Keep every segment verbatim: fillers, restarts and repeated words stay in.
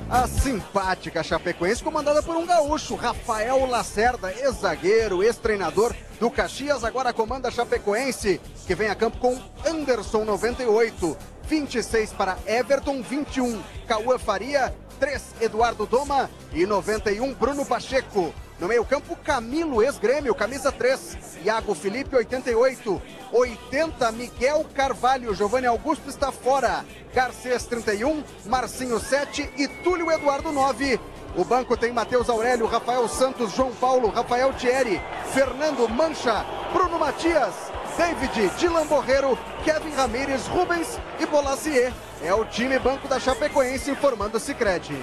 A simpática Chapecoense, comandada por um gaúcho, Rafael Lacerda, ex-zagueiro, ex-treinador do Caxias, agora comanda a Chapecoense, que vem a campo com Anderson, noventa e oito, vinte e seis para Everton, vinte e um, Cauã Faria, três, Eduardo Doma e noventa e um, Bruno Pacheco. No meio-campo, Camilo, ex-Grêmio, camisa três. Iago Felipe, oitenta e oito. oitenta, Miguel Carvalho. Giovanni Augusto está fora. Garcês, trinta e um. Marcinho, sete. E Túlio Eduardo, nove. O banco tem Matheus Aurélio, Rafael Santos, João Paulo, Rafael Thierry, Fernando Mancha, Bruno Matias, David, Dilan Borreiro, Kevin Ramírez, Rubens e Bolazier. É o time banco da Chapecoense informando o Sicredi.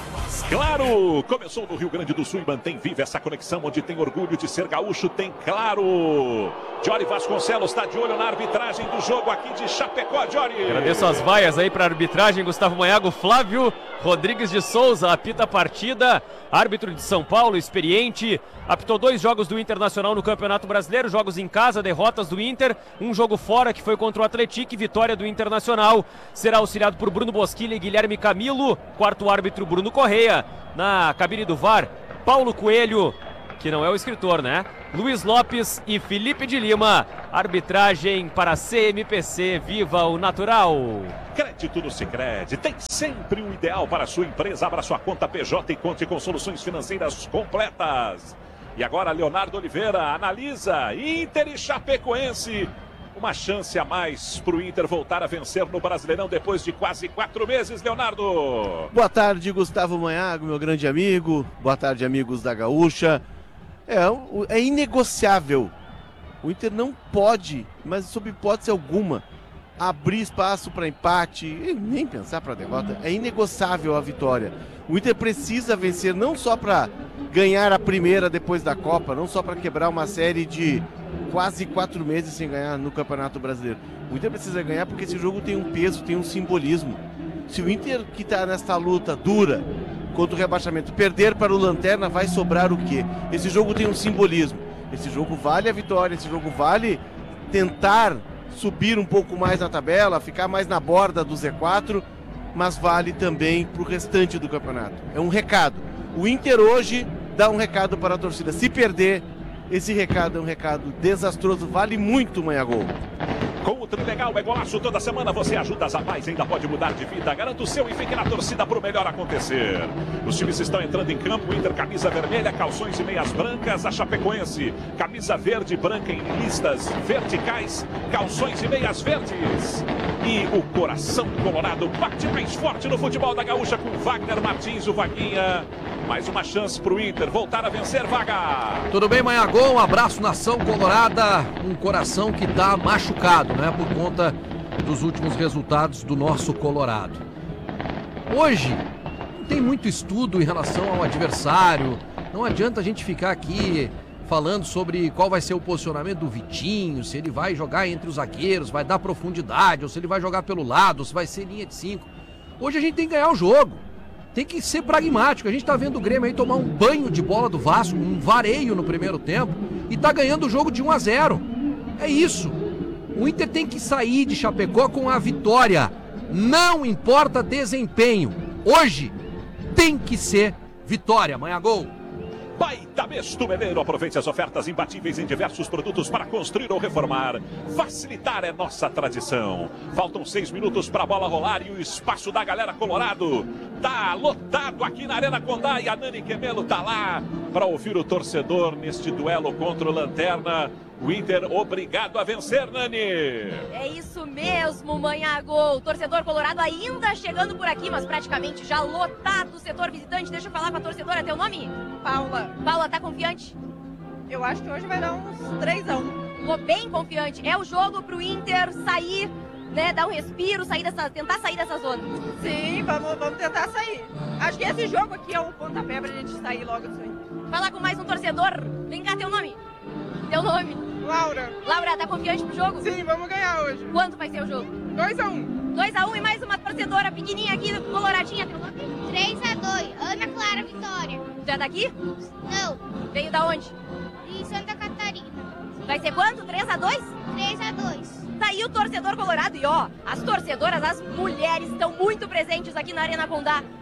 Claro! Começou no Rio Grande do Sul e mantém viva essa conexão onde tem orgulho de ser gaúcho, tem Claro! Jory Vasconcelos está de olho na arbitragem do jogo aqui de Chapecó, Jory! Agradeço as vaias aí para a arbitragem, Gustavo Maiago. Flávio Rodrigues de Souza apita a partida, árbitro de São Paulo, experiente, apitou dois jogos do Internacional no Campeonato Brasileiro, jogos em casa, derrotas do Inter, um jogo fora que foi contra o Atlético e vitória do Internacional. Será auxiliado por Bruno Bosquilha e Guilherme Camilo, quarto árbitro Bruno Correia, na cabine do V A R, Paulo Coelho, que não é o escritor, né? Luiz Lopes e Felipe de Lima. Arbitragem para C M P C, viva o natural. Crédito no Sicredi tem sempre o ideal para a sua empresa. Abra sua conta P J e conte com soluções financeiras completas. E agora Leonardo Oliveira analisa Inter e Chapecoense. Uma chance a mais para o Inter voltar a vencer no Brasileirão depois de quase quatro meses, Leonardo. Boa tarde, Gustavo Maiago, meu grande amigo. Boa tarde, amigos da Gaúcha. É, é inegociável. O Inter não pode, mas sob hipótese alguma, abrir espaço para empate e nem pensar para derrota. É inegociável a vitória. O Inter precisa vencer não só para ganhar a primeira depois da Copa, não só para quebrar uma série de quase quatro meses sem ganhar no Campeonato Brasileiro. O Inter precisa ganhar porque esse jogo tem um peso, tem um simbolismo. Se o Inter, que está nesta luta dura contra o rebaixamento, perder para o Lanterna, vai sobrar o quê? Esse jogo tem um simbolismo. Esse jogo vale a vitória, esse jogo vale tentar subir um pouco mais na tabela, ficar mais na borda do Z quatro, mas vale também para o restante do campeonato. É um recado. O Inter hoje dá um recado para a torcida. Se perder, esse recado é um recado desastroso. Vale muito, Maiagol. Com o Trilegal é golaço toda semana, você ajuda as a mais, ainda pode mudar de vida. Garanta o seu e fique na torcida para o melhor acontecer. Os times estão entrando em campo, o Inter camisa vermelha, calções e meias brancas, a Chapecoense camisa verde e branca em listas verticais, calções e meias verdes. E o coração colorado bate mais forte no futebol da Gaúcha com Wagner Martins, o Vaguinha. Mais uma chance para o Inter voltar a vencer, Vaga. Tudo bem, Maiagol? Um abraço, nação colorada. Um coração que está machucado, né? Por conta dos últimos resultados do nosso Colorado. Hoje, não tem muito estudo em relação ao adversário. Não adianta a gente ficar aqui falando sobre qual vai ser o posicionamento do Vitinho, se ele vai jogar entre os zagueiros, vai dar profundidade, ou se ele vai jogar pelo lado, ou se vai ser linha de cinco. Hoje a gente tem que ganhar o jogo. Tem que ser pragmático. A gente tá vendo o Grêmio aí tomar um banho de bola do Vasco, um vareio no primeiro tempo, e tá ganhando o jogo de um a zero. É isso. O Inter tem que sair de Chapecó com a vitória. Não importa desempenho. Hoje tem que ser vitória. Maiagol. Baita mês do Meleiro. Aproveite as ofertas imbatíveis em diversos produtos para construir ou reformar. Facilitar é nossa tradição. Faltam seis minutos para a bola rolar e o espaço da galera Colorado tá lotado aqui na Arena Condá e a Nani Quemelo tá lá para ouvir o torcedor neste duelo contra o Lanterna. O Inter obrigado a vencer, Nani. É isso mesmo, Maiagol. O torcedor colorado ainda chegando por aqui, mas praticamente já lotado o setor visitante. Deixa eu falar com a torcedora. Teu nome? Paula. Paula, tá confiante? Eu acho que hoje vai dar uns três a um. Tô bem confiante. É o jogo pro Inter sair, né, dar um respiro, sair dessa, tentar sair dessa zona. Sim, vamos, vamos tentar sair. Acho que esse jogo aqui é o pontapé pra gente sair logo disso aí. Falar com mais um torcedor. Vem cá, teu nome. Teu nome? Laura. Laura, tá confiante pro jogo? Sim, vamos ganhar hoje. Quanto vai ser o jogo? dois a um. dois a um e mais uma torcedora pequenininha aqui, coloradinha. três a dois. Ana Clara Vitória. Tu é daqui? Não. Veio da onde? De Santa Catarina. Vai ser quanto? três a dois? três a dois. Tá aí o torcedor colorado e ó, as torcedoras, as mulheres estão muito presentes aqui na Arena Condá.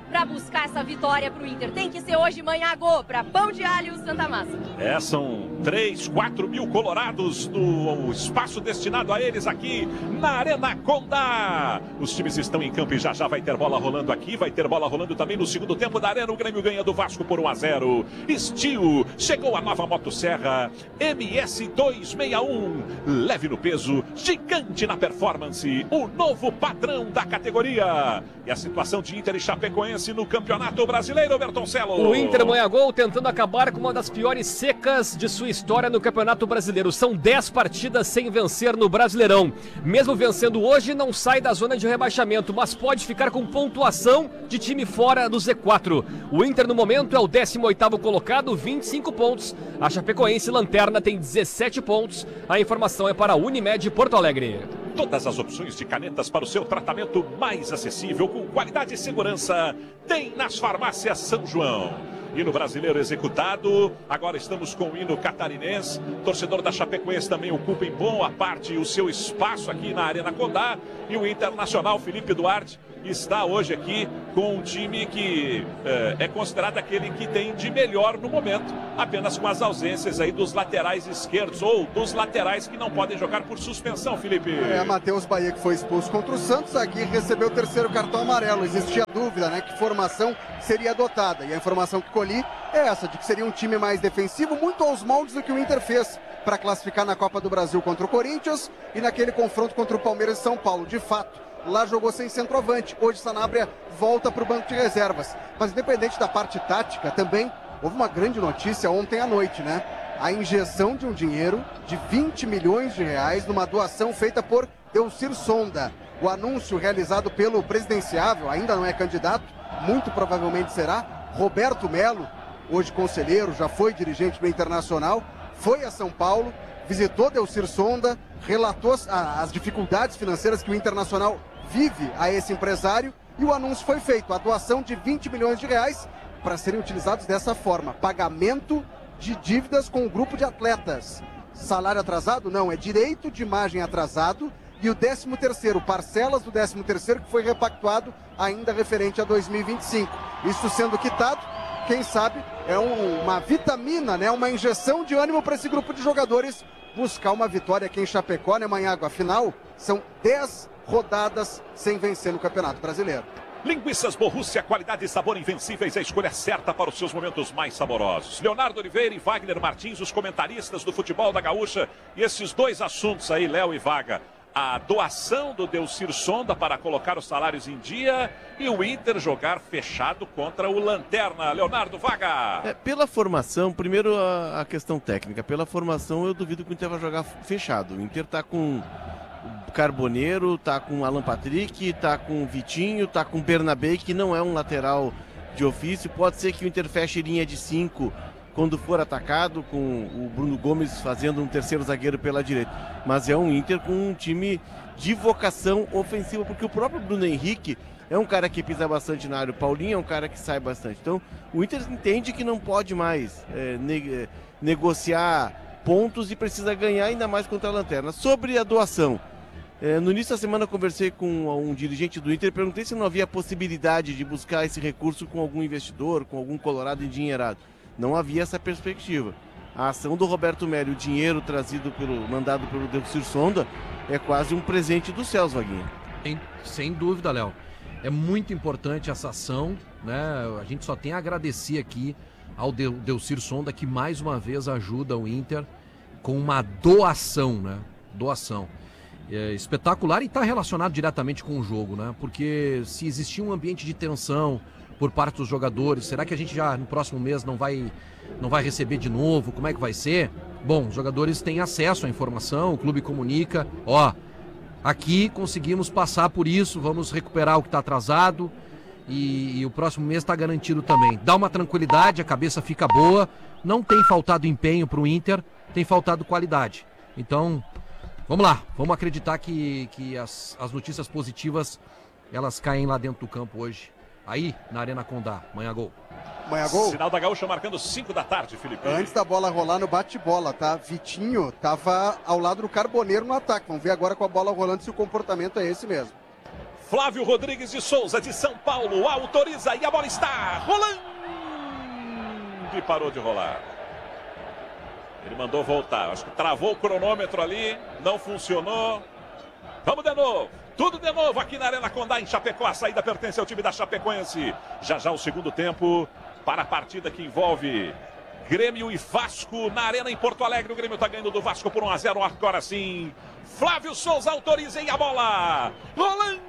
para buscar essa vitória pro Inter. Tem que ser hoje, Manhago, para Pão de Alho Santa Massa. É, são três, quatro mil colorados no espaço destinado a eles aqui na Arena Condá. Os times estão em campo e já já vai ter bola rolando aqui, vai ter bola rolando também no segundo tempo da Arena. O Grêmio ganha do Vasco por um a zero. Steel, chegou a nova motosserra M S duzentos e sessenta e um, leve no peso, gigante na performance, o novo padrão da categoria. E a situação de Inter e Chapecoense no Campeonato Brasileiro, Bertoncello. O Inter Manhagol tentando acabar com uma das piores secas de sua história no Campeonato Brasileiro. São dez partidas sem vencer no Brasileirão. Mesmo vencendo hoje, não sai da zona de rebaixamento, mas pode ficar com pontuação de time fora do Z quatro. O Inter, no momento, é o décimo oitavo colocado, vinte e cinco pontos. A Chapecoense, lanterna, tem dezessete pontos. A informação é para a Unimed Porto Alegre. Todas as opções de canetas para o seu tratamento mais acessível, com qualidade e segurança, tem nas farmácias São João. Hino brasileiro executado, agora estamos com o hino catarinense. Torcedor da Chapecoense também ocupa em boa parte o seu espaço aqui na Arena Condá. E o Internacional, Felipe Duarte, está hoje aqui com um time que é, é considerado aquele que tem de melhor no momento, apenas com as ausências aí dos laterais esquerdos ou dos laterais que não podem jogar por suspensão, Felipe. É, Matheus Bahia, que foi expulso contra o Santos, aqui recebeu o terceiro cartão amarelo. Existia dúvida, né, que formação seria adotada. E a informação que colhi é essa, de que seria um time mais defensivo, muito aos moldes do que o Inter fez para classificar na Copa do Brasil contra o Corinthians e naquele confronto contra o Palmeiras e São Paulo. De fato, lá jogou sem centroavante. Hoje Sanabria volta para o banco de reservas. Mas independente da parte tática, também houve uma grande notícia ontem à noite, né? A injeção de um dinheiro de vinte milhões de reais numa doação feita por Delcir Sonda. O anúncio realizado pelo presidenciável, ainda não é candidato, muito provavelmente será, Roberto Melo, hoje conselheiro, já foi dirigente do Internacional, foi a São Paulo, visitou Delcir Sonda, relatou as dificuldades financeiras que o Internacional vive a esse empresário e o anúncio foi feito, a doação de vinte milhões de reais para serem utilizados dessa forma, pagamento de dívidas com o grupo de atletas. Salário atrasado? Não, é direito de imagem atrasado e o décimo terceiro, parcelas do décimo terceiro que foi repactuado ainda referente a dois mil e vinte e cinco. Isso sendo quitado, quem sabe é um, uma vitamina, né? Uma injeção de ânimo para esse grupo de jogadores buscar uma vitória aqui em Chapecó, né, Manhago? Afinal, são dez rodadas sem vencer no Campeonato Brasileiro. Linguiças Borrússia, qualidade e sabor invencíveis, a escolha certa para os seus momentos mais saborosos. Leonardo Oliveira e Wagner Martins, os comentaristas do futebol da Gaúcha. E esses dois assuntos aí, Léo e Vaga. A doação do Delcir Sonda para colocar os salários em dia e o Inter jogar fechado contra o Lanterna. Leonardo Vaga. É, pela formação, primeiro a, a questão técnica. Pela formação, eu duvido que o Inter vai jogar fechado. O Inter tá com o Carboneiro, tá com o Alan Patrick, tá com o Vitinho, tá com o Bernabé, que não é um lateral de ofício. Pode ser que o Inter feche linha de cinco quando for atacado, com o Bruno Gomes fazendo um terceiro zagueiro pela direita. Mas é um Inter com um time de vocação ofensiva, porque o próprio Bruno Henrique é um cara que pisa bastante na área, o Paulinho é um cara que sai bastante. Então o Inter entende que não pode mais é, ne negociar pontos e precisa ganhar, ainda mais contra a Lanterna. Sobre a doação, é, no início da semana eu conversei com um dirigente do Inter e perguntei se não havia possibilidade de buscar esse recurso com algum investidor, com algum colorado endinheirado. Não havia essa perspectiva. A ação do Roberto Melo, o dinheiro trazido pelo, mandado pelo Delcir Sonda, é quase um presente dos céus, Vaguinha. Sem, sem dúvida, Léo. É muito importante essa ação, né? A gente só tem a agradecer aqui ao Del, Delcir Sonda, que mais uma vez ajuda o Inter com uma doação, né? Doação. É espetacular e está relacionado diretamente com o jogo, né? Porque se existir um ambiente de tensão por parte dos jogadores, será que a gente já no próximo mês não vai, não vai receber de novo? Como é que vai ser? Bom, os jogadores têm acesso à informação, o clube comunica, ó, aqui conseguimos passar por isso, vamos recuperar o que está atrasado e, e o próximo mês está garantido também. Dá uma tranquilidade, a cabeça fica boa, não tem faltado empenho para o Inter, tem faltado qualidade. Então, vamos lá, vamos acreditar que, que as, as notícias positivas, elas caem lá dentro do campo hoje. Aí, na Arena Condá, Manhagol. Manhagol. Sinal da Gaúcha marcando cinco da tarde, Felipe. Antes da bola rolar no bate-bola, tá? Vitinho tava ao lado do Carboneiro no ataque. Vamos ver agora com a bola rolando se o comportamento é esse mesmo. Flávio Rodrigues de Souza, de São Paulo, autoriza e a bola está rolando. E parou de rolar. Ele mandou voltar. Acho que travou o cronômetro ali, não funcionou. Vamos de novo. Tudo de novo aqui na Arena Condá, em Chapecó. A saída pertence ao time da Chapecoense. Já já o segundo tempo para a partida que envolve Grêmio e Vasco na Arena em Porto Alegre. O Grêmio está ganhando do Vasco por um a zero. Agora sim, Flávio Souza autoriza e a bola rolando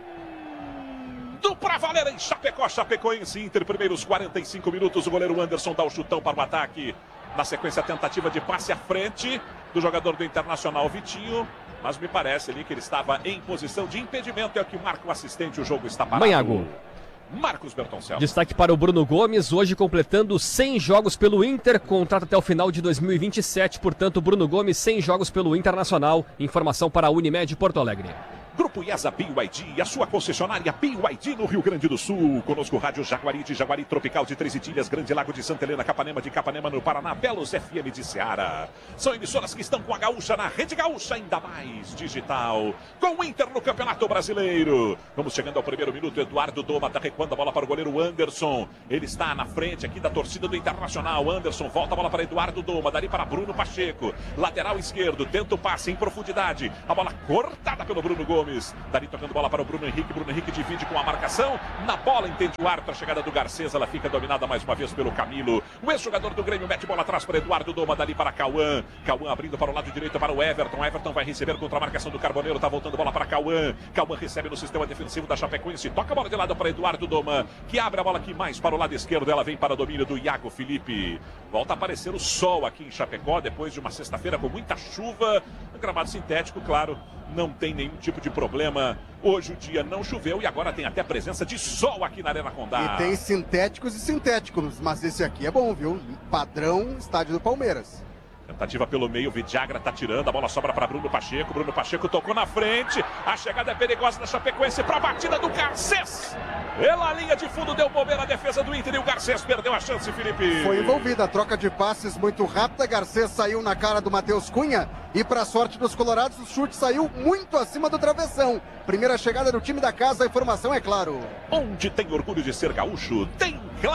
para valer em Chapecó. Chapecoense Inter, primeiros quarenta e cinco minutos. O goleiro Anderson dá o chutão para o ataque. Na sequência, a tentativa de passe à frente do jogador do Internacional, Vitinho. Mas me parece ali que ele estava em posição de impedimento. É o que marca o assistente. O jogo está parado. Manhago. Marcos Bertoncello. Destaque para o Bruno Gomes, hoje completando cem jogos pelo Inter, contrato até o final de dois mil e vinte e sete, portanto, Bruno Gomes, cem jogos pelo Internacional. Informação para a Unimed Porto Alegre. Grupo IESA B Y D, a sua concessionária B Y D no Rio Grande do Sul. Conosco Rádio Jaguari de Jaguari, Tropical de Três Itilhas, Grande Lago de Santa Helena, Capanema de Capanema no Paraná, Belos F M de Ceará. São emissoras que estão com a Gaúcha na Rede Gaúcha, ainda mais digital. Com o Inter no Campeonato Brasileiro. Vamos chegando ao primeiro minuto, Eduardo Doma está recuando a bola para o goleiro Anderson. Ele está na frente aqui da torcida do Internacional. Anderson volta a bola para Eduardo Doma, dali para Bruno Pacheco. Lateral esquerdo, tenta o passe em profundidade. A bola cortada pelo Bruno Gomes. Dali tocando bola para o Bruno Henrique. Bruno Henrique divide com a marcação. Na bola entende o árbitro. A chegada do Garcês. Ela fica dominada mais uma vez pelo Camilo. O ex-jogador do Grêmio mete bola atrás para Eduardo Doma. Dali para Cauã. Cauã abrindo para o lado direito para o Everton. Everton vai receber contra a marcação do Carboneiro. Tá voltando bola para Cauã. Cauã recebe no sistema defensivo da Chapecoense. Toca a bola de lado para Eduardo Doma, que abre a bola aqui mais para o lado esquerdo. Ela vem para o domínio do Iago Felipe. Volta a aparecer o sol aqui em Chapecó depois de uma sexta-feira com muita chuva. Gramado sintético, claro, não tem nenhum tipo de problema. Hoje o dia não choveu e agora tem até presença de sol aqui na Arena Condá. E tem sintéticos e sintéticos, mas esse aqui é bom, viu? Padrão estádio do Palmeiras. Tentativa pelo meio, Vidagra tá tirando, a bola sobra para Bruno Pacheco. Bruno Pacheco tocou na frente. A chegada é perigosa da Chapecoense para a batida do Garcês. Pela linha de fundo deu bobeira a defesa do Inter e o Garcês perdeu a chance, Felipe. Foi envolvida, troca de passes muito rápida. Garcês saiu na cara do Matheus Cunha e para sorte dos colorados o chute saiu muito acima do travessão. Primeira chegada do time da casa, a informação é Claro. Onde tem orgulho de ser gaúcho, tem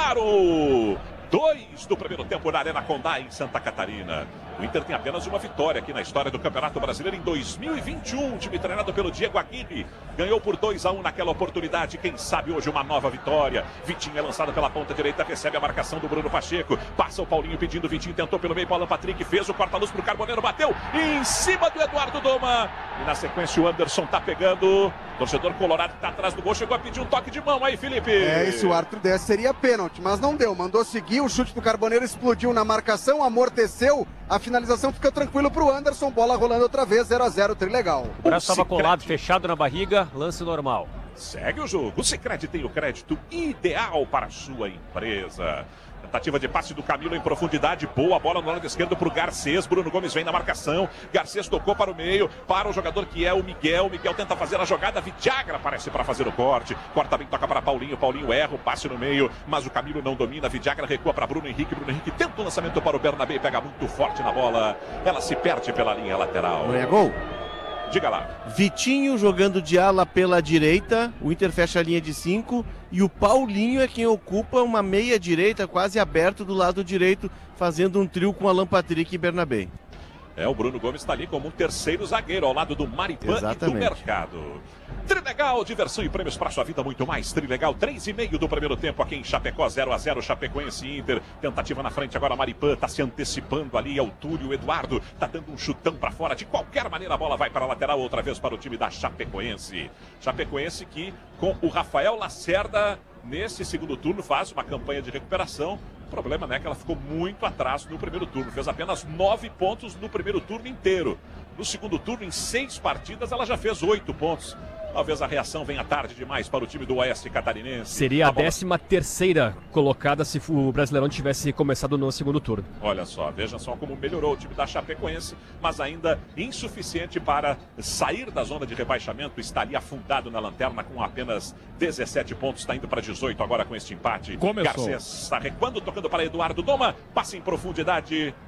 Claro. Dois do primeiro tempo na Arena Condá, em Santa Catarina. O Inter tem apenas uma vitória aqui na história do Campeonato Brasileiro em dois mil e vinte e um. O time treinado pelo Diego Aguirre ganhou por dois a um naquela oportunidade. Quem sabe hoje uma nova vitória. Vitinho é lançado pela ponta direita, recebe a marcação do Bruno Pacheco. Passa o Paulinho pedindo, Vitinho tentou pelo meio, Paulo Patrick fez o corta-luz pro Carboneiro, bateu em cima do Eduardo Doma. E na sequência o Anderson tá pegando. Torcedor colorado que tá atrás do gol, chegou a pedir um toque de mão aí, Felipe. É, e se o árbitro desse seria pênalti, mas não deu. Mandou seguir, o chute do Carboneiro explodiu na marcação, amorteceu. A finalização fica tranquilo pro Anderson, bola rolando outra vez, zero a zero, trilegal. O braço estava colado, fechado na barriga, lance normal. Segue o jogo, o Sicredi tem o crédito ideal para a sua empresa. Tentativa de passe do Camilo em profundidade, boa bola no lado esquerdo para o Garcês. Bruno Gomes vem na marcação, Garcês tocou para o meio, para o jogador que é o Miguel. Miguel tenta fazer a jogada, Vidagra aparece para fazer o corte, corta bem, toca para Paulinho, Paulinho erra o passe no meio, mas o Camilo não domina, Vidagra recua para Bruno Henrique, Bruno Henrique tenta o lançamento para o Bernabé e pega muito forte na bola, ela se perde pela linha lateral. Não é gol? Diga lá. Vitinho jogando de ala pela direita, o Inter fecha a linha de cinco e o Paulinho é quem ocupa uma meia direita quase aberto do lado direito, fazendo um trio com Alan Patrick e Bernabé. É, o Bruno Gomes está ali como um terceiro zagueiro ao lado do Maripan e do Mercado. Trilegal, diversão e prêmios para sua vida, muito mais. Trilegal, três e meio do primeiro tempo aqui em Chapecó, zero a zero, Chapecoense Inter. Tentativa na frente agora, Maripan está se antecipando ali, é o Túlio, o Eduardo está dando um chutão para fora. De qualquer maneira, a bola vai para a lateral, outra vez para o time da Chapecoense. Chapecoense que, com o Rafael Lacerda, nesse segundo turno, faz uma campanha de recuperação. O problema, né, que ela ficou muito atrás no primeiro turno. Fez apenas nove pontos no primeiro turno inteiro. No segundo turno, em seis partidas, ela já fez oito pontos. Talvez a reação venha tarde demais para o time do Oeste Catarinense. Seria a, a bola... décima terceira colocada se o Brasileirão tivesse começado no segundo turno. Olha só, veja só como melhorou o time da Chapecoense, mas ainda insuficiente para sair da zona de rebaixamento. Está ali afundado na lanterna com apenas dezessete pontos, está indo para dezoito agora com este empate. Começou. Garcês está recuando, tocando para Eduardo Doma, passa em profundidade.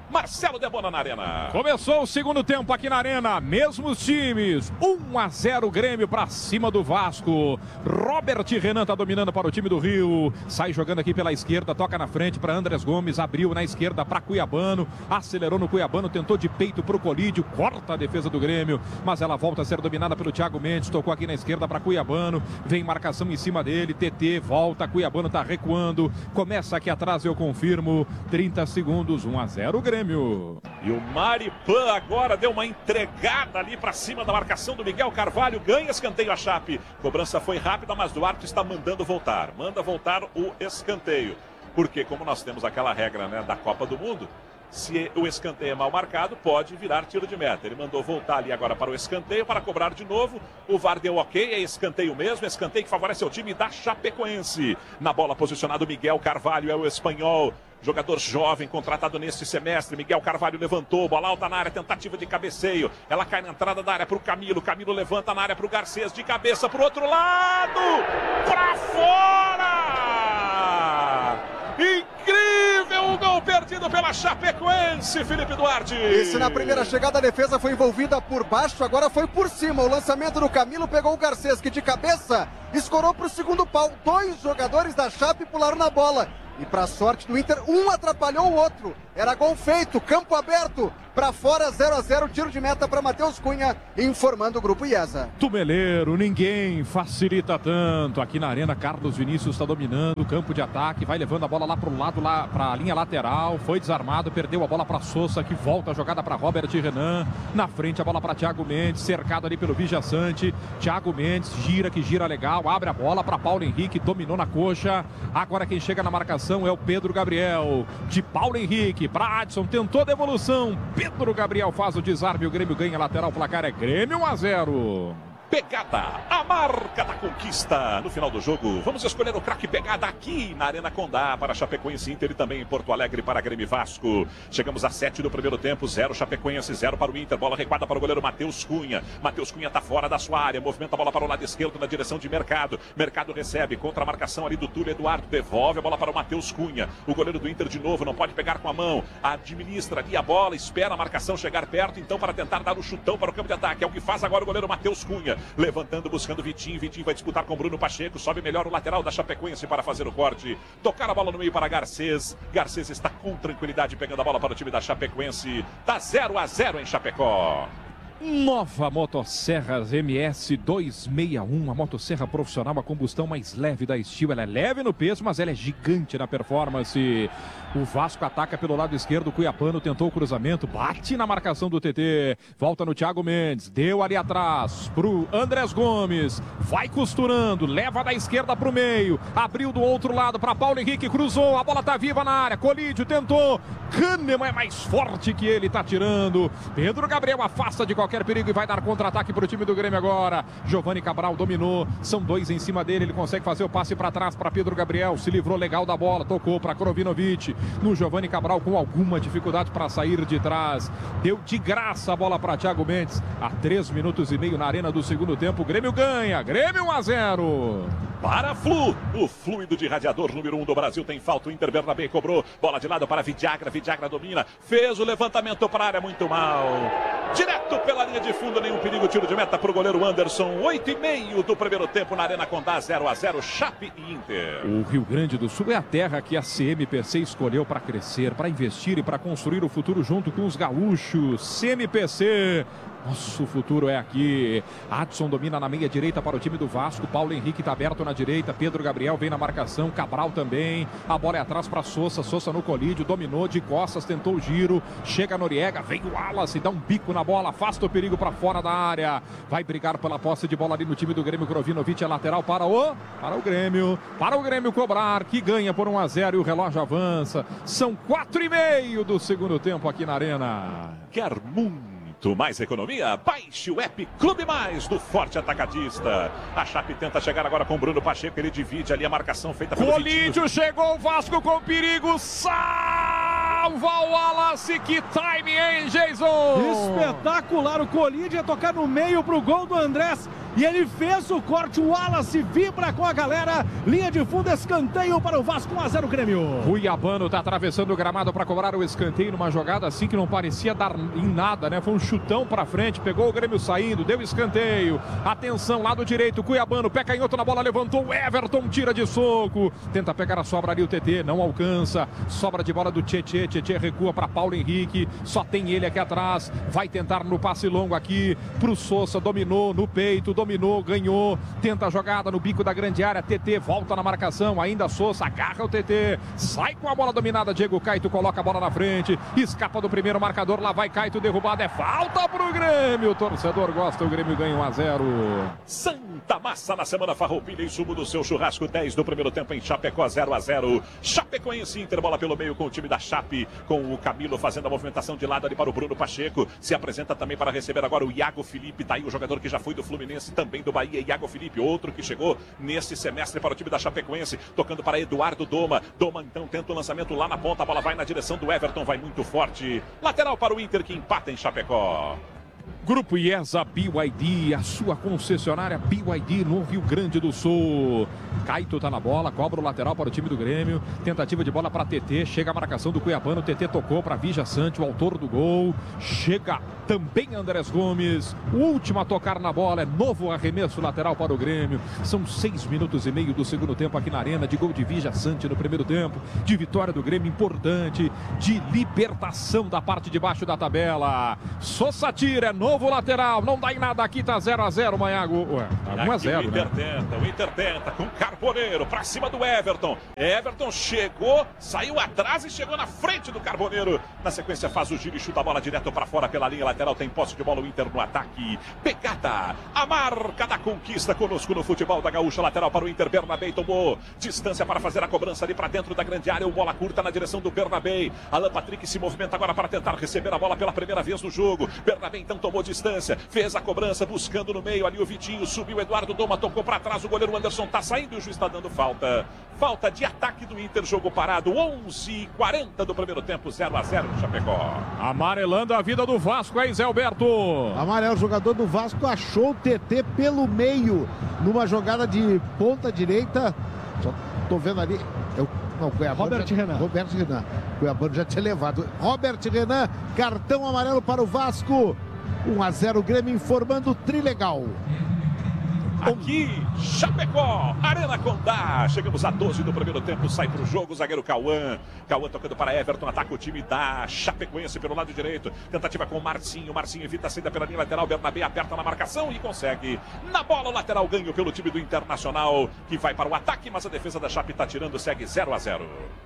Marcelo Debona na Arena. Começou o segundo tempo aqui na Arena, mesmos times, um a zero Grêmio para cima do Vasco. Robert Renan tá dominando para o time do Rio, sai jogando aqui pela esquerda, toca na frente para Andrés Gomes, abriu na esquerda para Cuiabano, acelerou no Cuiabano, tentou de peito para o Colídio, corta a defesa do Grêmio, mas ela volta a ser dominada pelo Thiago Mendes, tocou aqui na esquerda para Cuiabano, vem marcação em cima dele, T T volta, Cuiabano tá recuando, começa aqui atrás, eu confirmo, trinta segundos, um a zero Grêmio. E o Maripan agora deu uma entregada ali para cima da marcação do Miguel Carvalho, ganha escanteio a Chape. Cobrança foi rápida, mas Duarte está mandando voltar. Manda voltar o escanteio. Porque como nós temos aquela regra, né, da Copa do Mundo, se o escanteio é mal marcado, pode virar tiro de meta. Ele mandou voltar ali agora para o escanteio para cobrar de novo. O V A R deu ok, é escanteio mesmo, escanteio que favorece o time da Chapecoense. Na bola posicionado Miguel Carvalho, é o espanhol. Jogador jovem, contratado neste semestre. Miguel Carvalho levantou, bola alta na área, tentativa de cabeceio. Ela cai na entrada da área para o Camilo. Camilo levanta na área para o Garcês, de cabeça para o outro lado. Para fora! Incrível o gol perdido pela Chapecoense, Felipe Duarte. Esse na primeira chegada a defesa foi envolvida por baixo, agora foi por cima. O lançamento do Camilo pegou o Garcês, que de cabeça escorou para o segundo pau. Dois jogadores da Chape pularam na bola. E para sorte do Inter, um atrapalhou o outro. Era gol feito, campo aberto. Para fora, zero a zero, tiro de meta para Matheus Cunha, informando o grupo IESA. Tumeleiro, ninguém facilita tanto. Aqui na Arena, Carlos Vinícius está dominando o campo de ataque, vai levando a bola lá para o lado, lá para a linha lateral. Foi desarmado, perdeu a bola para Sousa, que volta a jogada para Robert Renan. Na frente, a bola para Thiago Mendes, cercado ali pelo Vigia Sante. Thiago Mendes gira, que gira legal, abre a bola para Paulo Henrique, dominou na coxa. Agora quem chega na marcação é o Pedro Gabriel. De Paulo Henrique para Adson, tentou devolução. Pedro Gabriel faz o desarme, o Grêmio ganha lateral, o placar é Grêmio um a zero. Pegada, a marca da conquista no final do jogo. Vamos escolher o craque Pegada aqui na Arena Condá para Chapecoense, Inter e também em Porto Alegre para Grêmio Vasco. Chegamos a sete do primeiro tempo, zero Chapecoense, zero para o Inter. Bola recuada para o goleiro Matheus Cunha. Matheus Cunha está fora da sua área, movimenta a bola para o lado esquerdo na direção de Mercado. Mercado recebe contra a marcação ali do Túlio Eduardo, devolve a bola para o Matheus Cunha. O goleiro do Inter de novo não pode pegar com a mão, administra ali a bola, espera a marcação chegar perto, então para tentar dar o chutão para o campo de ataque. É o que faz agora o goleiro Matheus Cunha. Levantando, buscando Vitinho. Vitinho vai disputar com Bruno Pacheco. Sobe melhor o lateral da Chapecoense para fazer o corte. Tocar a bola no meio para Garcês. Garcês está com tranquilidade pegando a bola para o time da Chapecoense. Tá zero a zero em Chapecó. Nova Motosserras M S duzentos e sessenta e um, a motosserra profissional, a combustão mais leve da Steel. Ela é leve no peso, mas ela é gigante na performance. O Vasco ataca pelo lado esquerdo, o Cuiabano tentou o cruzamento, bate na marcação do T T, volta no Thiago Mendes, deu ali atrás pro Andrés Gomes, vai costurando, leva da esquerda pro meio, abriu do outro lado para Paulo Henrique, cruzou, a bola tá viva na área, Colídio tentou, Kahneman é mais forte que ele, tá tirando, Pedro Gabriel afasta de qualquer perigo e vai dar contra-ataque pro time do Grêmio agora. Giovani Cabral dominou, são dois em cima dele, ele consegue fazer o passe para trás para Pedro Gabriel, se livrou legal da bola, tocou para Krovinovic, no Giovani Cabral com alguma dificuldade para sair de trás, deu de graça a bola para Thiago Mendes, a três minutos e meio na arena do segundo tempo, o Grêmio ganha, Grêmio um a zero. Para Flu, o fluido de radiador número um do Brasil, tem falta, o Inter Bernabé cobrou, bola de lado para Vidagra, Vidagra domina, fez o levantamento para a área, muito mal, direto pela linha de fundo, nenhum perigo, tiro de meta para o goleiro Anderson, oito e meio do primeiro tempo na Arena Condá, zero a zero, Chape e Inter. O Rio Grande do Sul é a terra que a C M P C escolheu para crescer, para investir e para construir o futuro junto com os gaúchos. C M P C, nosso futuro é aqui. Adson domina na meia direita para o time do Vasco, Paulo Henrique está aberto na direita, Pedro Gabriel vem na marcação, Cabral também, a bola é atrás para Sousa, Sousa no colídio, dominou de costas, tentou o giro, chega Noriega, vem o Wallace, dá um bico na bola, afasta o perigo para fora da área, vai brigar pela posse de bola ali no time do Grêmio, Krovinovic é lateral para o, para o Grêmio, para o Grêmio cobrar, que ganha por um a zero e o relógio avança, são quatro e meio do segundo tempo aqui na Arena. Quer muito mais economia? Baixe o app Clube Mais do Forte Atacadista. A Chape tenta chegar agora com o Bruno Pacheco, ele divide ali a marcação feita pelo Colídio, chegou o Vasco com perigo, salva o Wallace, que time, hein, Jason? Espetacular, o Colídio ia tocar no meio pro gol do Andrés, e ele fez o corte, o Wallace vibra com a galera, linha de fundo, escanteio para o Vasco, um a zero Grêmio. Cuiabano está atravessando o gramado para cobrar o escanteio numa jogada assim que não parecia dar em nada, né? Foi um chutão para frente, pegou o Grêmio saindo, deu escanteio. Atenção, lado direito, Cuiabano, pé canhoto na bola, levantou o Everton, tira de soco, tenta pegar a sobra ali o T T, não alcança, sobra de bola do Tietê, Tietê recua para Paulo Henrique, só tem ele aqui atrás, vai tentar no passe longo aqui pro Sousa, dominou no peito, dominou, ganhou, tenta a jogada no bico da grande área, T T volta na marcação, ainda Sousa, agarra o T T, sai com a bola dominada, Diego Caito coloca a bola na frente, escapa do primeiro marcador, lá vai Caito derrubado, é falta pro Grêmio, o torcedor gosta, o Grêmio ganha um a zero. Santa Massa na semana farroupilha em sumo do seu churrasco, dez do primeiro tempo em Chapecó, zero a zero. Chapecoense Inter, bola pelo meio com o time da Chape, com o Camilo fazendo a movimentação de lado ali para o Bruno Pacheco, se apresenta também para receber agora o Iago Felipe, tá aí o jogador que já foi do Fluminense, também do Bahia, Iago Felipe, outro que chegou nesse semestre para o time da Chapecoense, tocando para Eduardo Doma, Doma então tenta o lançamento lá na ponta, a bola vai na direção do Everton, vai muito forte, lateral para o Inter que empata em Chapecó. Grupo IESA B Y D, a sua concessionária B Y D no Rio Grande do Sul. Caito tá na bola, cobra o lateral para o time do Grêmio. Tentativa de bola para T T, chega a marcação do Cuiabano. T T tocou para Vija Sante, o autor do gol. Chega também Andrés Gomes. O último a tocar na bola é novo arremesso lateral para o Grêmio. São seis minutos e meio do segundo tempo aqui na Arena, de gol de Vija Sante no primeiro tempo, de vitória do Grêmio importante, de libertação da parte de baixo da tabela. Sousa tira, é novo lateral, não dá em nada aqui, tá zero a zero, Maiago. Ué, um a zero, o Inter né? tenta, o Inter tenta, com Carboneiro, pra cima do Everton. Everton chegou, saiu atrás e chegou na frente do Carboneiro. Na sequência faz o giro e chuta a bola direto pra fora pela linha lateral, tem posse de bola o Inter no ataque. Pegada, a marca da conquista conosco no futebol da Gaúcha, lateral para o Inter, Bernabé tomou distância para fazer a cobrança ali pra dentro da grande área, o bola curta na direção do Bernabé. Alan Patrick se movimenta agora para tentar receber a bola pela primeira vez no jogo. Bernabé então tomou distância, fez a cobrança, buscando no meio ali o Vitinho, subiu Eduardo Doma, tocou para trás, o goleiro Anderson tá saindo e o juiz está dando falta. Falta de ataque do Inter, jogo parado, onze e quarenta do primeiro tempo, zero a zero no Chapecó. Amarelando a vida do Vasco, aí Zé Alberto. Amarelo, jogador do Vasco achou o T T pelo meio, numa jogada de ponta direita. Só tô vendo ali. Eu, não, Cuiabano Robert já, Renan. Robert Renan. Cuiabano já tinha levado. Robert Renan, cartão amarelo para o Vasco. um a zero Grêmio, informando Trilegal. Aqui, Chapecó, Arena Condá. Chegamos a doze do primeiro tempo, sai pro jogo o zagueiro Cauã. Cauã tocando para Everton, ataca o time da Chapecoense pelo lado direito. Tentativa com o Marcinho, Marcinho evita a saída pela linha lateral, Bernabé aperta na marcação e consegue. Na bola, o lateral ganho pelo time do Internacional, que vai para o ataque, mas a defesa da Chape está tirando, segue zero a zero.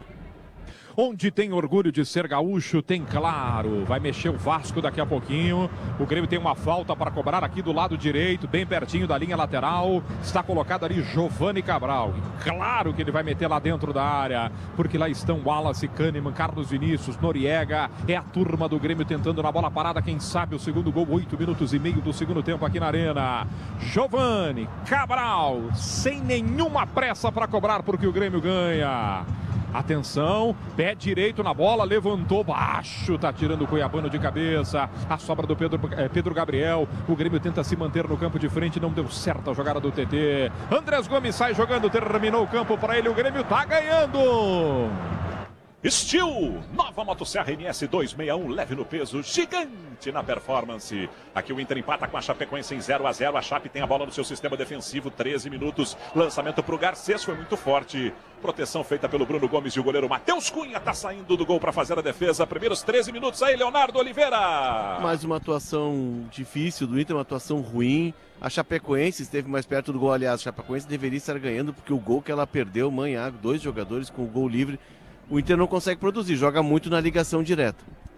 Onde tem orgulho de ser gaúcho, tem Claro. Vai mexer o Vasco daqui a pouquinho. O Grêmio tem uma falta para cobrar aqui do lado direito, bem pertinho da linha lateral. Está colocado ali Giovani Cabral. E claro que ele vai meter lá dentro da área, porque lá estão Wallace, Kahneman, Carlos Vinícius, Noriega. É a turma do Grêmio tentando na bola parada. Quem sabe o segundo gol, oito minutos e meio do segundo tempo aqui na Arena. Giovani Cabral, sem nenhuma pressa para cobrar, porque o Grêmio ganha. Atenção, pé direito na bola, levantou baixo, tá tirando o Cuiabano de cabeça. A sobra do Pedro, é, Pedro Gabriel. O Grêmio tenta se manter no campo de frente, não deu certo a jogada do T T. Andrés Gomes sai jogando, terminou o campo para ele, o Grêmio tá ganhando. Steel, nova Motosserra M S duzentos e sessenta e um, leve no peso, gigante na performance. Aqui o Inter empata com a Chapecoense em zero a zero. A Chape tem a bola no seu sistema defensivo, treze minutos. Lançamento para o Garcês, foi muito forte. Proteção feita pelo Bruno Gomes e o goleiro Matheus Cunha tá saindo do gol para fazer a defesa. Primeiros treze minutos aí, Leonardo Oliveira. Mais uma atuação difícil do Inter, uma atuação ruim. A Chapecoense esteve mais perto do gol, aliás, a Chapecoense deveria estar ganhando, porque o gol que ela perdeu, Manhago, dois jogadores com o gol livre. O Inter não consegue produzir, joga muito na ligação direta.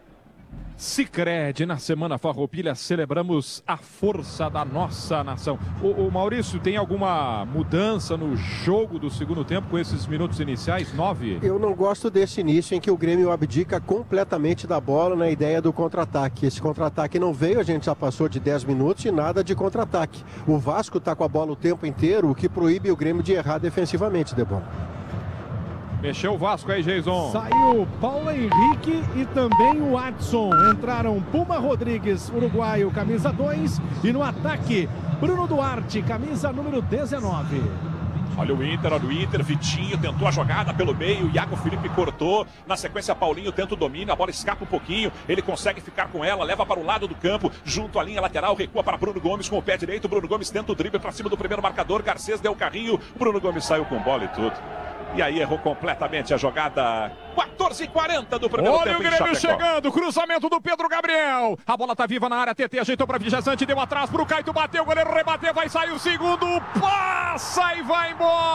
Sicredi, na Semana Farroupilha, celebramos a força da nossa nação. O, o Maurício, tem alguma mudança no jogo do segundo tempo com esses minutos iniciais? Nove? Eu não gosto desse início em que o Grêmio abdica completamente da bola na ideia do contra-ataque. Esse contra-ataque não veio, a gente já passou de dez minutos e nada de contra-ataque. O Vasco está com a bola o tempo inteiro, o que proíbe o Grêmio de errar defensivamente, Debola. Mexeu o Vasco aí, Jason. Saiu Paulo Henrique e também o Adson. Entraram Puma Rodrigues, uruguaio, camisa dois. E no ataque, Bruno Duarte, camisa número dezenove. Olha o Inter, olha o Inter, Vitinho tentou a jogada pelo meio, Iago Felipe cortou, na sequência Paulinho tenta o domínio, a bola escapa um pouquinho, ele consegue ficar com ela, leva para o lado do campo, junto à linha lateral, recua para Bruno Gomes com o pé direito, Bruno Gomes tenta o drible para cima do primeiro marcador, Garcês deu o carrinho, Bruno Gomes saiu com bola e tudo. E aí errou completamente a jogada. quatorze e quarenta do primeiro Olha tempo. Olha o Grêmio chegando, cruzamento do Pedro Gabriel. A bola tá viva na área, T T ajeitou para Vijaçante, deu atrás pro Caito, bateu, o goleiro rebateu, vai sair o segundo, passa e vai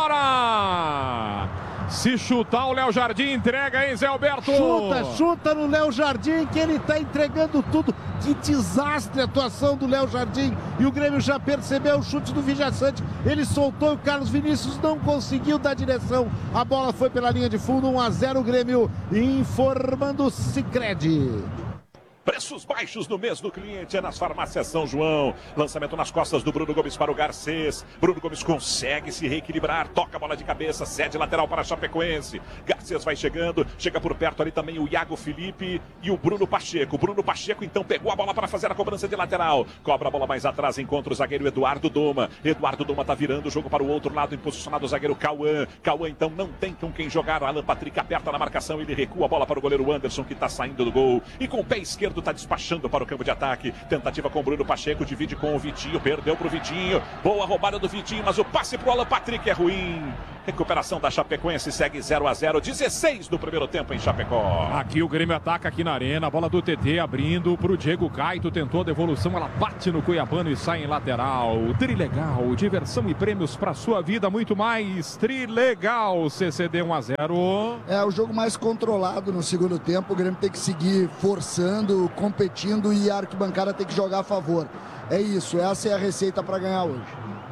embora. Se chutar o Léo Jardim, entrega, hein, Zé Alberto? Chuta, chuta no Léo Jardim, que ele tá entregando tudo. Que desastre a atuação do Léo Jardim. E o Grêmio já percebeu o chute do Vijaçante. Ele soltou e o Carlos Vinícius não conseguiu dar direção. A bola foi pela linha de fundo, um a zero o Grêmio, informando o Sicredi. Preços baixos no mês do cliente é nas farmácias São João. Lançamento nas costas do Bruno Gomes para o Garcês. Bruno Gomes consegue se reequilibrar, toca a bola de cabeça, cede lateral para a Chapecoense. Garcês vai chegando, chega por perto ali também o Iago Felipe e o Bruno Pacheco. Bruno Pacheco então pegou a bola para fazer a cobrança de lateral. Cobra a bola mais atrás, encontra o zagueiro Eduardo Doma. Eduardo Doma tá virando o jogo para o outro lado, em posicionado o zagueiro Cauã. Cauã então não tem com quem jogar. Alan Patrick aperta na marcação, ele recua a bola para o goleiro Anderson, que tá saindo do gol. E com o pé esquerdo está despachando para o campo de ataque. Tentativa com o Bruno Pacheco, divide com o Vitinho, perdeu para o Vitinho. Boa roubada do Vitinho, mas o passe para o Alan Patrick é ruim. Recuperação da Chapecoense, segue zero a zero, dezesseis do primeiro tempo em Chapecó. Aqui o Grêmio ataca aqui na arena, a bola do T T abrindo para o Diego Caito, tentou a devolução, ela bate no Cuiabano e sai em lateral. Trilegal, diversão e prêmios para sua vida, muito mais. Trilegal, C C D um a zero. É o jogo mais controlado no segundo tempo, o Grêmio tem que seguir forçando, competindo e a arquibancada tem que jogar a favor. É isso, essa é a receita para ganhar hoje.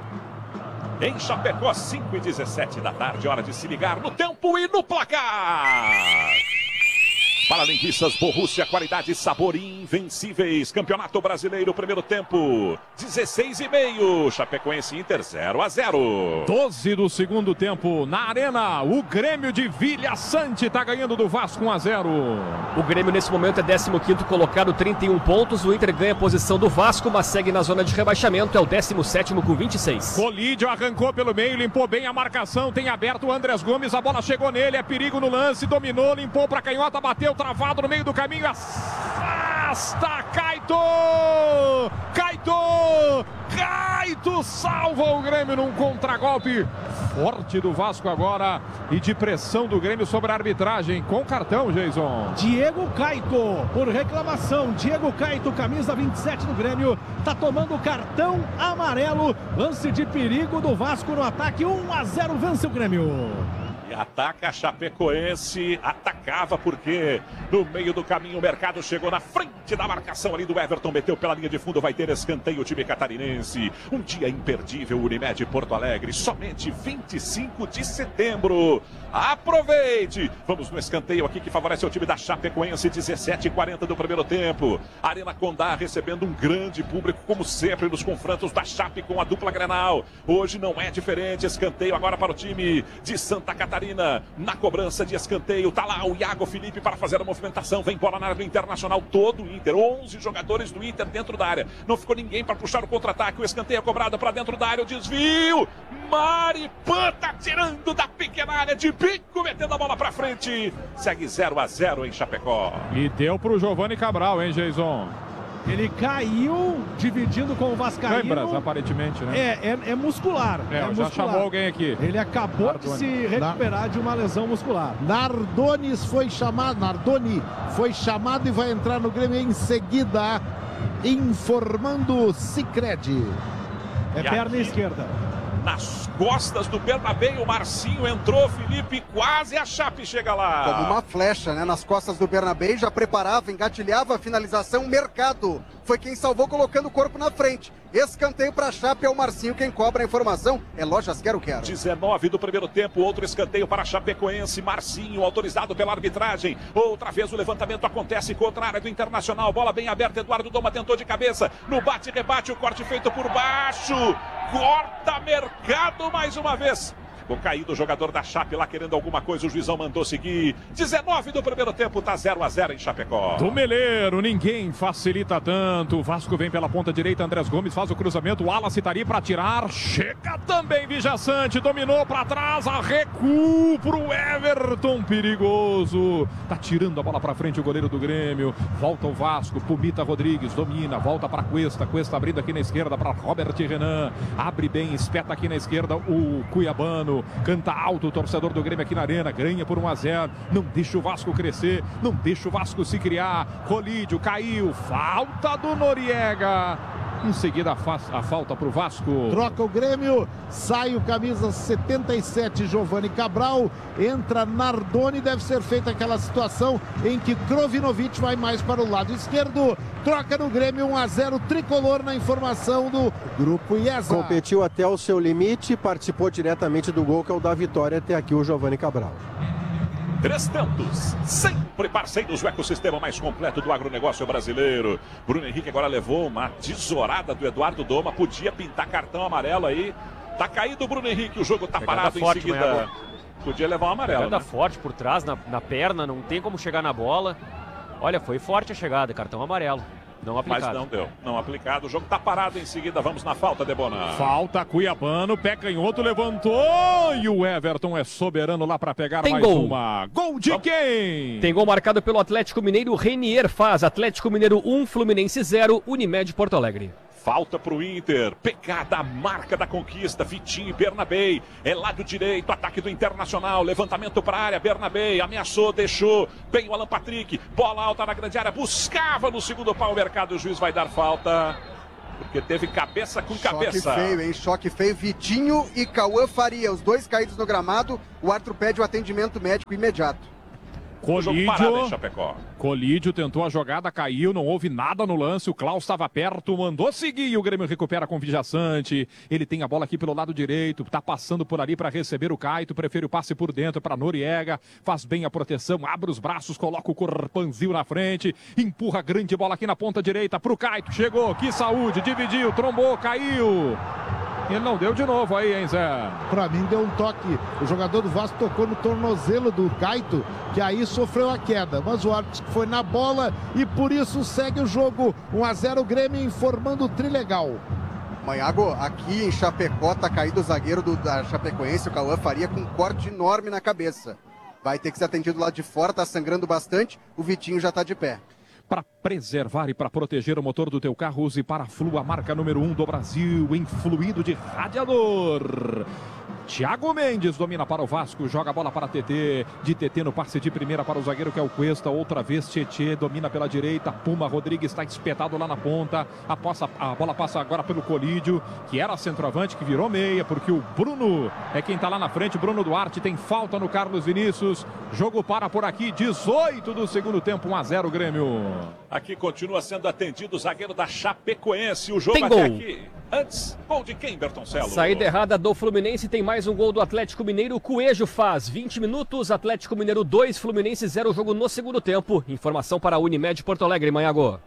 Em Chapecó, cinco e dezessete da tarde, hora de se ligar no tempo e no placar. Para linguiças Borrússia, qualidade e sabor invencíveis. Campeonato Brasileiro, primeiro tempo, dezesseis e meio. Chapecoense Inter zero a zero. doze do segundo tempo na arena. O Grêmio de Vijaçante está ganhando do Vasco um a zero. O Grêmio nesse momento é décimo quinto colocado, trinta e um pontos. O Inter ganha a posição do Vasco, mas segue na zona de rebaixamento. É o décimo sétimo com vinte e seis. Colídio arrancou pelo meio, limpou bem a marcação. Tem aberto o Andrés Gomes, a bola chegou nele. É perigo no lance, dominou, limpou para canhota, bateu. Travado no meio do caminho, afasta Caito! Caito! Caito salva o Grêmio num contragolpe forte do Vasco agora e de pressão do Grêmio sobre a arbitragem com cartão, Jason. Diego Caito, por reclamação, Diego Caito, camisa vinte e sete do Grêmio, tá tomando cartão amarelo, lance de perigo do Vasco no ataque, um a zero, vence o Grêmio. E ataca a Chapecoense, atacava porque no meio do caminho o Mercado chegou na frente da marcação ali do Everton, meteu pela linha de fundo, vai ter escanteio o time catarinense. Um dia imperdível, Unimed Porto Alegre, somente vinte e cinco de setembro. Aproveite! Vamos no escanteio aqui que favorece o time da Chapecoense, dezessete e quarenta do primeiro tempo. Arena Condá recebendo um grande público, como sempre, nos confrontos da Chape com a dupla Grenal. Hoje não é diferente, escanteio agora para o time de Santa Catarina. Na cobrança de escanteio, tá lá o Iago Felipe para fazer a movimentação, vem bola na área do Internacional, todo o Inter, onze jogadores do Inter dentro da área, não ficou ninguém para puxar o contra-ataque, o escanteio é cobrado para dentro da área, o desvio, Maripan tá tirando da pequena área de bico, metendo a bola para frente, segue zero a zero em Chapecó. E deu pro Giovani Cabral, hein, Jason? Ele caiu dividindo com o Vascaíno. Câimbras, aparentemente, né? É, é, é muscular. É, é já muscular. chamou alguém aqui. Ele acabou Nardoni. de se recuperar de uma lesão muscular. Nardones foi chamado, Nardoni foi chamado e vai entrar no Grêmio em seguida, informando Sicredi. É E perna aqui, esquerda. nas costas do Bernabéu, o Marcinho entrou, Felipe, quase a Chape chega lá. Como uma flecha, né? Nas costas do Bernabéu, já preparava, engatilhava a finalização, Mercado. Foi quem salvou colocando o corpo na frente. Escanteio para a Chape, é o Marcinho quem cobra a informação. É Lojas Quero Quero. dezenove do primeiro tempo, outro escanteio para a Chapecoense. Marcinho, autorizado pela arbitragem. Outra vez o levantamento acontece contra a área do Internacional. Bola bem aberta, Eduardo Doma tentou de cabeça. No bate-rebate, o corte feito por baixo. Corta Mercado mais uma vez. Ficou caído o jogador da Chape lá querendo alguma coisa, o juizão mandou seguir. dezenove do primeiro tempo, tá zero a zero em Chapecó. Do Meleiro, ninguém facilita tanto. O Vasco vem pela ponta direita, Andrés Gomes faz o cruzamento, o Wallace tá ali pra tirar. Chega também Vijaçante, dominou pra trás, a recuo pro Everton, perigoso. Tá tirando a bola pra frente o goleiro do Grêmio. Volta o Vasco, Pumita Rodrigues, domina, volta pra Cuesta. Cuesta abrindo aqui na esquerda pra Robert Renan. Abre bem, espeta aqui na esquerda o Cuiabano. Canta alto o torcedor do Grêmio aqui na arena, ganha por um a zero, não deixa o Vasco crescer, não deixa o Vasco se criar. Colídio, caiu, falta do Noriega. Em seguida a, fa a falta para o Vasco. Troca o Grêmio, sai o camisa setenta e sete, Giovanni Cabral, entra Nardoni, deve ser feita aquela situação em que Krovinovic vai mais para o lado esquerdo. Troca no Grêmio, um a zero, tricolor na informação do Grupo IESA. Competiu até o seu limite, participou diretamente do gol que é o da vitória, até aqui o Giovanni Cabral. Três tentos, sempre parceiros do ecossistema mais completo do agronegócio brasileiro. Bruno Henrique agora levou uma tesourada do Eduardo Doma, podia pintar cartão amarelo aí. Tá caído o Bruno Henrique, o jogo tá Pegada parado forte, em seguida. Manhago. Podia levar um amarelo. Pegada né? forte por trás, na, na perna, não tem como chegar na bola. Olha, foi forte a chegada, cartão amarelo. Não aplicado. Mas não deu, não aplicado. O jogo tá parado em seguida, vamos na falta, Debona. Falta, Cuiabano, pé canhoto, levantou e o Everton é soberano lá para pegar Tem mais gol. uma. Gol de quem? Tem gol marcado pelo Atlético Mineiro, Renier faz. Atlético Mineiro um, Fluminense zero, Unimed Porto Alegre. Falta pro Inter, pegada a marca da conquista, Vitinho e Bernabei, é lado direito, ataque do Internacional, levantamento para a área, Bernabei, ameaçou, deixou, bem o Alan Patrick, bola alta na grande área, buscava no segundo pau o mercado, o juiz vai dar falta, porque teve cabeça com cabeça. Choque feio, hein? Choque feio, Vitinho e Cauã Faria, os dois caídos no gramado, o árbitro pede o atendimento médico imediato. Colídio, Colídio tentou a jogada, caiu, não houve nada no lance, o Klaus estava perto, mandou seguir e o Grêmio recupera com o Vijaçante. Ele tem a bola aqui pelo lado direito, tá passando por ali para receber o Caito, prefere o passe por dentro para Noriega, faz bem a proteção, abre os braços, coloca o corpanzil na frente, empurra a grande bola aqui na ponta direita pro Caito, chegou, que saúde, dividiu, trombou, caiu. Ele não deu de novo aí, hein, Zé? Pra mim deu um toque. O jogador do Vasco tocou no tornozelo do Caito, que aí sofreu a queda. Mas o árbitro foi na bola e por isso segue o jogo. um a zero Grêmio, informando o Trilegal. Manhago, aqui em Chapecó tá caído o zagueiro do, da Chapecoense, o Cauã Faria, com um corte enorme na cabeça. Vai ter que ser atendido lá de fora, tá sangrando bastante. O Vitinho já tá de pé. Para preservar e para proteger o motor do teu carro, use Paraflu, a marca número um do Brasil, em fluido de radiador. Thiago Mendes domina para o Vasco, joga a bola para T T, de T T no passe de primeira para o zagueiro que é o Cuesta, outra vez Tietê, domina pela direita, Puma Rodrigues está espetado lá na ponta, a, possa, a bola passa agora pelo Colídio, que era centroavante, que virou meia, porque o Bruno é quem está lá na frente, Bruno Duarte tem falta no Carlos Vinícius, jogo para por aqui, dezoito do segundo tempo, um a zero Grêmio. Aqui continua sendo atendido o zagueiro da Chapecoense, o jogo Tem até gol. aqui. Antes, gol de quem, Bertoncello? Saída errada do Fluminense, tem mais um gol do Atlético Mineiro, o Coelho faz, vinte minutos, Atlético Mineiro dois, Fluminense zero, jogo no segundo tempo. Informação para a Unimed Porto Alegre, Manhago.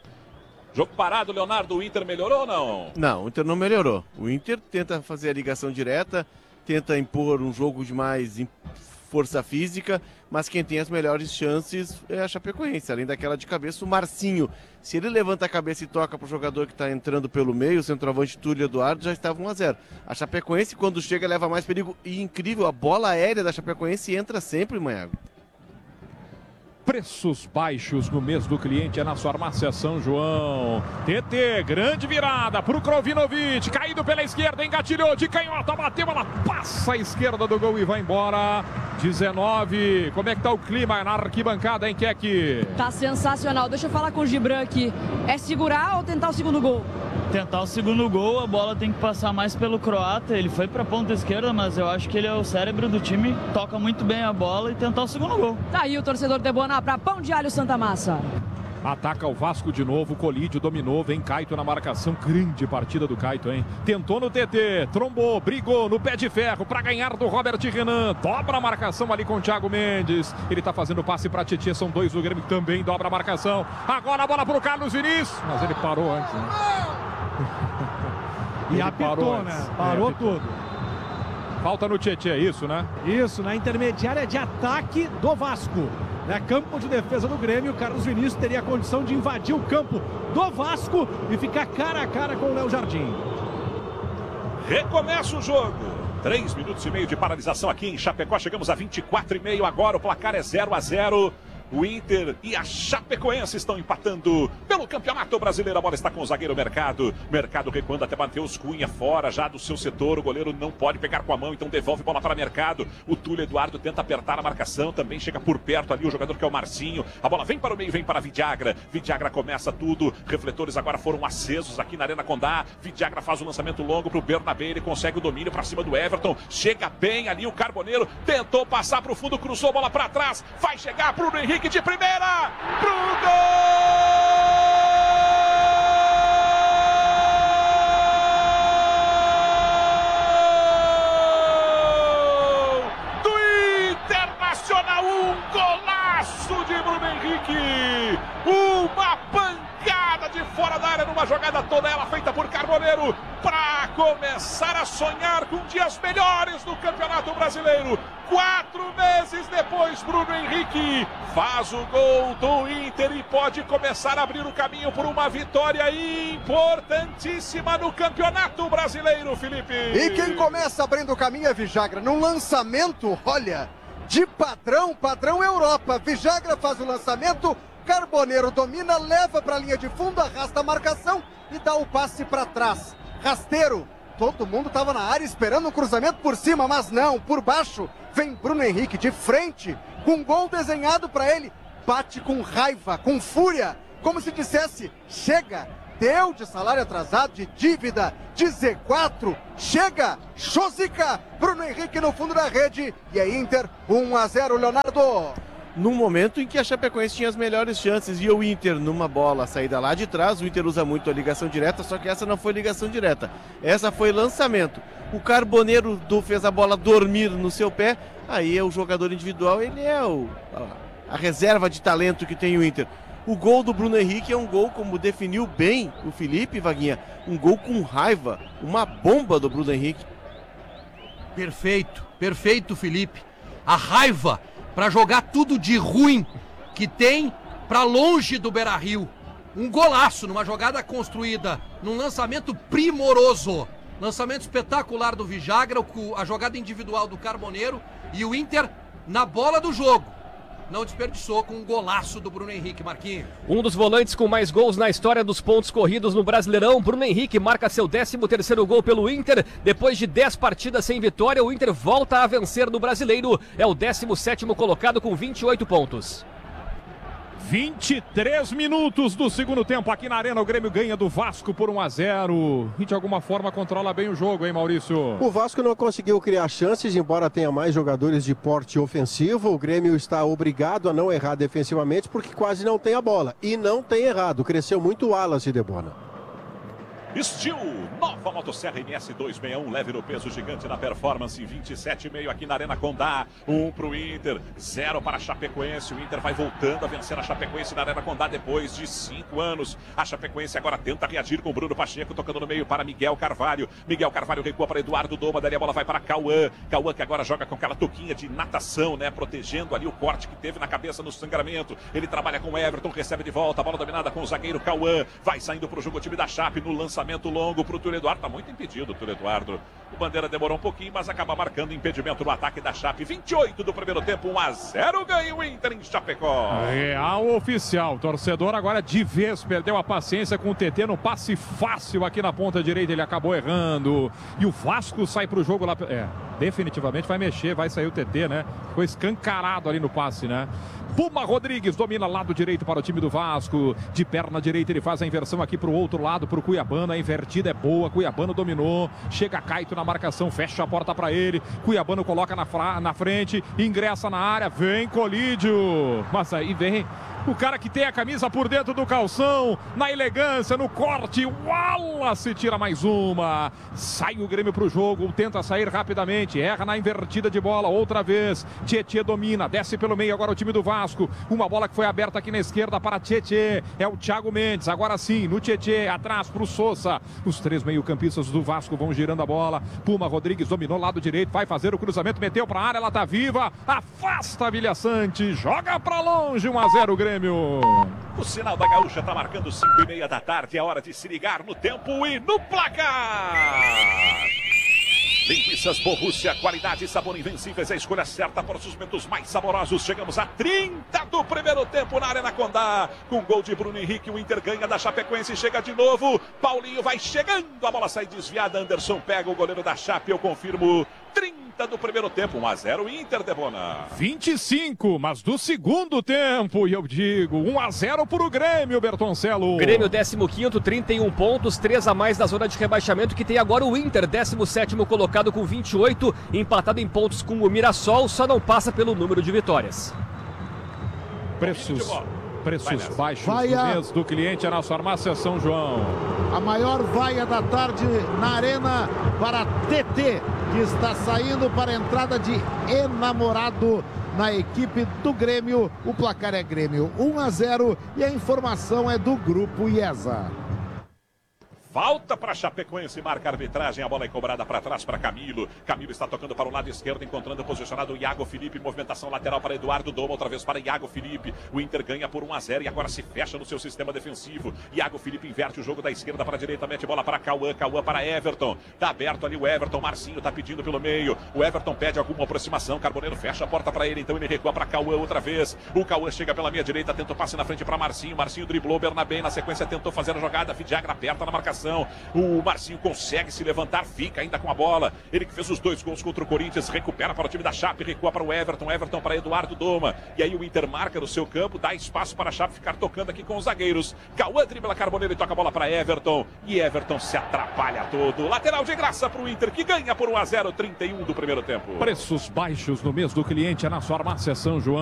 Jogo parado, Leonardo, o Inter melhorou ou não? Não, o Inter não melhorou. O Inter tenta fazer a ligação direta, tenta impor um jogo de mais força física, mas quem tem as melhores chances é a Chapecoense, além daquela de cabeça, o Marcinho. Se ele levanta a cabeça e toca para o jogador que está entrando pelo meio, o centroavante Túlio Eduardo, já estava um a zero. A Chapecoense, quando chega, leva mais perigo. E incrível, a bola aérea da Chapecoense entra sempre, Manhago. Preços baixos no mês do cliente é na sua farmácia São João. T T, grande virada pro Krovinovic, caído pela esquerda, engatilhou de canhota, bateu, ela passa a esquerda do gol e vai embora. dezenove, como é que tá o clima na arquibancada, hein, Keck? Tá sensacional, deixa eu falar com o Gibran aqui. É segurar ou tentar o segundo gol? Tentar o segundo gol, a bola tem que passar mais pelo croata, ele foi pra ponta esquerda, mas eu acho que ele é o cérebro do time, toca muito bem a bola e tentar o segundo gol. Tá aí o torcedor Debona para Pão de Alho Santa Massa. Ataca o Vasco de novo, Colídio dominou, vem Caito na marcação, grande partida do Caito, hein? Tentou no T T, trombou, brigou no pé de ferro para ganhar do Robert Renan, dobra a marcação ali com o Thiago Mendes, ele tá fazendo passe para Tietê, são dois do Grêmio que também dobra a marcação, agora a bola pro Carlos Vinícius, mas ele parou antes, né? E ele apitou, parou né? antes. Parou é, tudo. Falta no Tietê, é isso, né? Isso, na intermediária de ataque do Vasco. Né? Campo de defesa do Grêmio, Carlos Vinícius teria a condição de invadir o campo do Vasco e ficar cara a cara com o Léo Jardim. Recomeça o jogo. Três minutos e meio de paralisação aqui em Chapecó. Chegamos a vinte e quatro e meio agora. O placar é zero a zero. O Inter e a Chapecoense estão empatando pelo Campeonato Brasileiro. A bola está com o zagueiro Mercado. Mercado recuando até Matheus Cunha fora já do seu setor. O goleiro não pode pegar com a mão, então devolve bola para Mercado. O Túlio Eduardo tenta apertar a marcação. Também chega por perto ali o jogador que é o Marcinho. A bola vem para o meio, vem para Vidiagra. Vidiagra começa tudo. Refletores agora foram acesos aqui na Arena Condá. Vidiagra faz o lançamento longo para o Bernabé. Ele consegue o domínio para cima do Everton. Chega bem ali o Carboneiro. Tentou passar para o fundo, cruzou a bola para trás. Vai chegar para o Henrique de primeira, pro gol do Internacional, um golaço de Bruno Henrique, uma pancada de fora da área numa jogada toda ela feita por Carboneiro para começar a sonhar com dias melhores no Campeonato Brasileiro. Quatro meses depois, Bruno Henrique faz o gol do Inter e pode começar a abrir o caminho por uma vitória importantíssima no Campeonato Brasileiro, Felipe. E quem começa abrindo o caminho é Vijagra. Num lançamento, olha, de padrão, padrão Europa. Vijagra faz o lançamento, Carboneiro domina, leva para a linha de fundo, arrasta a marcação e dá o passe para trás. Rasteiro. Todo mundo estava na área esperando um cruzamento por cima, mas não, por baixo. Vem Bruno Henrique de frente, com um gol desenhado para ele. Bate com raiva, com fúria, como se dissesse, chega, deu de salário atrasado, de dívida, de Z quatro, chega, Chosica, Bruno Henrique no fundo da rede, e é Inter, um a zero, Leonardo. Num momento em que a Chapecoense tinha as melhores chances e o Inter numa bola saída lá de trás, o Inter usa muito a ligação direta, só que essa não foi ligação direta, essa foi lançamento. O Carboneiro do, fez a bola dormir no seu pé, aí é o jogador individual, ele é o, a, a reserva de talento que tem o Inter. O gol do Bruno Henrique é um gol, como definiu bem o Felipe, Vaguinha, um gol com raiva, uma bomba do Bruno Henrique. Perfeito, perfeito, Felipe. A raiva para jogar tudo de ruim que tem para longe do Beira-Rio. Um golaço numa jogada construída, num lançamento primoroso. Lançamento espetacular do Vijagra, a jogada individual do Carboneiro e o Inter na bola do jogo. Não desperdiçou com um golaço do Bruno Henrique, Marquinhos. Um dos volantes com mais gols na história dos pontos corridos no Brasileirão, Bruno Henrique marca seu décimo terceiro gol pelo Inter. Depois de dez partidas sem vitória, o Inter volta a vencer no Brasileiro. É o décimo sétimo colocado com vinte e oito pontos. vinte e três minutos do segundo tempo aqui na Arena. O Grêmio ganha do Vasco por um a zero e de alguma forma controla bem o jogo, hein, Maurício? O Vasco não conseguiu criar chances, embora tenha mais jogadores de porte ofensivo. O Grêmio está obrigado a não errar defensivamente porque quase não tem a bola. E não tem errado, cresceu muito o Wallace de Bona. Steel, nova motosserra M S duzentos e sessenta e um, leve no peso, gigante na performance, vinte e sete e meio aqui na Arena Condá, um para o Inter, zero para a Chapecoense. O Inter vai voltando a vencer a Chapecoense na Arena Condá depois de cinco anos. A Chapecoense agora tenta reagir com o Bruno Pacheco, tocando no meio para Miguel Carvalho. Miguel Carvalho recua para Eduardo Doma, daí a bola vai para Cauã. Cauã que agora joga com aquela toquinha de natação, né, protegendo ali o corte que teve na cabeça no sangramento. Ele trabalha com o Everton, recebe de volta, a bola dominada com o zagueiro Cauã. Vai saindo para o jogo o time da Chape no lançamento longo para o Túlio Eduardo, tá muito impedido o Túlio Eduardo. O Bandeira demorou um pouquinho, mas acaba marcando impedimento no ataque da Chape. vinte e oito do primeiro tempo, um a zero, ganha o Inter em Chapecó. Real oficial, torcedor agora de vez perdeu a paciência com o T T no passe fácil aqui na ponta direita, ele acabou errando. E o Vasco sai pro jogo lá, é, definitivamente vai mexer, vai sair o T T, né? Ficou escancarado ali no passe, né? Puma Rodrigues domina lado direito para o time do Vasco. De perna direita ele faz a inversão aqui para o outro lado, para o Cuiabano. A invertida é boa, Cuiabano dominou. Chega Caito na marcação, fecha a porta para ele. Cuiabano coloca na, fra... na frente, ingressa na área, vem Colídio. Mas aí vem O cara que tem a camisa por dentro do calção, na elegância, no corte, o Wallace tira mais uma. Sai o Grêmio pro jogo, tenta sair rapidamente, erra na invertida de bola, outra vez. Tietê domina, desce pelo meio agora o time do Vasco. Uma bola que foi aberta aqui na esquerda para Tietê. É o Thiago Mendes, agora sim, no Tietê, atrás pro Sousa. Os três meio-campistas do Vasco vão girando a bola. Puma Rodrigues dominou lado direito, vai fazer o cruzamento, meteu pra área, ela tá viva. Afasta a Vilha Sante, joga pra longe, um a zero o Grêmio. O sinal da Gaúcha tá marcando cinco e meia da tarde, é hora de se ligar no tempo e no placar. Linguiças Borrússia, qualidade e sabor invencíveis, a escolha certa para os suspentos mais saborosos. Chegamos a trinta do primeiro tempo na Arena Condá. Com gol de Bruno Henrique, o Inter ganha da Chapecoense e chega de novo. Paulinho vai chegando, a bola sai desviada. Anderson pega o goleiro da Chape, eu confirmo. trinta do primeiro tempo, um a zero Inter, Debona. vinte e cinco, mas do segundo tempo, e eu digo, um a zero para o Grêmio, Bertoncelo. Grêmio décimo quinto, trinta e um pontos, três a mais da zona de rebaixamento, que tem agora o Inter, décimo sétimo colocado com vinte e oito, empatado em pontos com o Mirassol, só não passa pelo número de vitórias. Preços, preços baixos Vaia. do mês do cliente é na farmácia São João. A maior vaia da tarde na Arena para T T, que está saindo para a entrada de enamorado na equipe do Grêmio. O placar é Grêmio um a zero e a informação é do Grupo IESA. Falta para Chapecoense, marca a arbitragem, a bola é cobrada para trás para Camilo. Camilo está tocando para o lado esquerdo, encontrando posicionado o Iago Felipe, movimentação lateral para Eduardo Doma, outra vez para Iago Felipe. O Inter ganha por um a zero e agora se fecha no seu sistema defensivo. Iago Felipe inverte o jogo da esquerda para a direita, mete bola para Cauã, Cauã para Everton. Tá aberto ali o Everton, Marcinho tá pedindo pelo meio. O Everton pede alguma aproximação, Carboneiro fecha a porta para ele, então ele recua para Cauã outra vez. O Cauã chega pela meia direita, tenta o passe na frente para Marcinho. Marcinho driblou, Bernabé na sequência tentou fazer a jogada, Vidagra aperta na marcação. O Marcinho consegue se levantar, fica ainda com a bola. Ele que fez os dois gols contra o Corinthians, recupera para o time da Chape, recua para o Everton, Everton para Eduardo Doma. E aí o Inter marca no seu campo, dá espaço para a Chape ficar tocando aqui com os zagueiros. Cauã dribla Carboneiro e toca a bola para Everton. E Everton se atrapalha todo. Lateral de graça para o Inter, que ganha por um a zero, trinta e um do primeiro tempo. Preços baixos no mês do cliente é na farmácia São João.